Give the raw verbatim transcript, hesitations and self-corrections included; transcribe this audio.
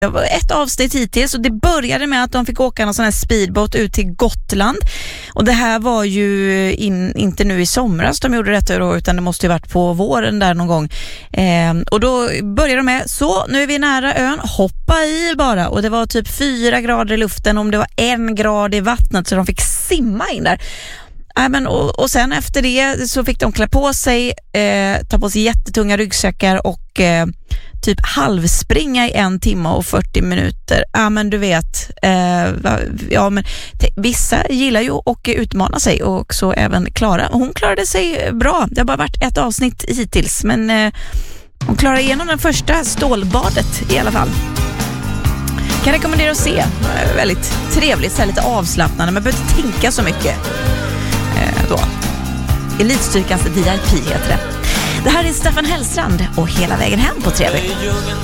Det var ett avsnitt hittills och det började med att de fick åka någon sån här speedboat ut till Gotland. Och det här var ju in, inte nu i somras de gjorde detta då, utan det måste ju varit på våren där någon gång. Eh, och då började de med, så nu är vi nära ön, hoppa i bara. Och det var typ fyra grader i luften, om det var en grad i vattnet, så de fick simma in där. Ja, men, och, och sen efter det så fick de klä på sig, eh, ta på sig jättetunga ryggsäckar och eh, typ halvspringa i en timme och fyrtio minuter. Ja, men du vet, eh, ja, men t- vissa gillar ju att utmana sig, och så även Klara. Hon klarade sig bra. Det har bara varit ett avsnitt hittills, men eh, hon klarade igenom den första stålbadet i alla fall. Kan rekommendera att se. Eh, väldigt trevligt, så här lite avslappnande. Man behöver inte tänka så mycket. Eh, då. Elitstyrkans V I P heter det. Det här är Staffan Hellstrand och Hela vägen hem på T V.